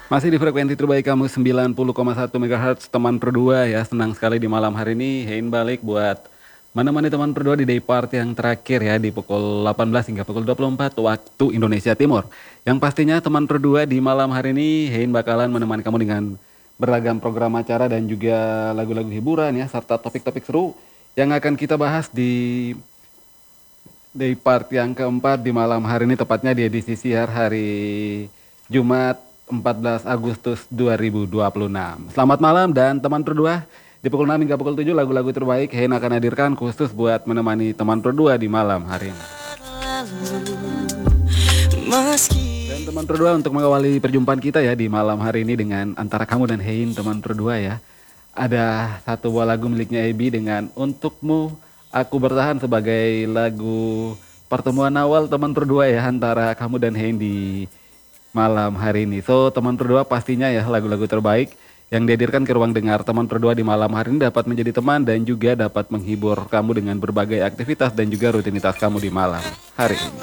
Masih di frekuensi terbaik kamu 90,1 MHz teman berdua ya. Senang sekali di malam hari ini Hein balik buat menemani teman berdua di day part yang terakhir ya di pukul 18 hingga pukul 24 waktu Indonesia Timur. Yang pastinya teman berdua di malam hari ini Hein bakalan menemani kamu dengan beragam program acara dan juga lagu-lagu hiburan ya serta topik-topik seru yang akan kita bahas di day part yang keempat di malam hari ini, tepatnya di edisi siar hari Jumat 14 Agustus 2026. Selamat malam dan teman berdua, di pukul 6 hingga pukul 7 lagu-lagu terbaik Hein akan hadirkan khusus buat menemani teman berdua di malam hari ini. Dan teman berdua, untuk mengawali perjumpaan kita ya di malam hari ini dengan antara kamu dan Hein teman berdua ya, ada satu buah lagu miliknya Ebi dengan Untukmu Aku Bertahan sebagai lagu pertemuan awal teman berdua ya antara kamu dan Hein di malam hari ini. So teman berdua, pastinya ya lagu-lagu terbaik yang dihadirkan ke ruang dengar teman berdua di malam hari ini dapat menjadi teman dan juga dapat menghibur kamu dengan berbagai aktivitas dan juga rutinitas kamu di malam hari ini.